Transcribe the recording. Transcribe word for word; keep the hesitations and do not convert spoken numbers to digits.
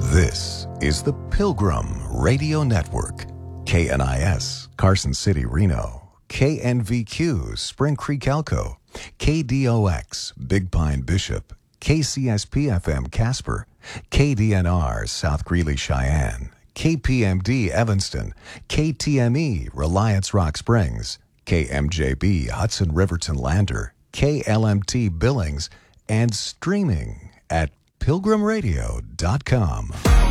This is the Pilgrim Radio Network. K N I S, Carson City, Reno. K N V Q, Spring Creek, Elko. K D O X, Big Pine, Bishop. K C S P F M, Casper. K D N R, South Greeley, Cheyenne. K P M D, Evanston. K T M E, Reliance Rock Springs. K M J B, Hudson Riverton Lander. K L M T, Billings. And streaming at pilgrim radio dot com.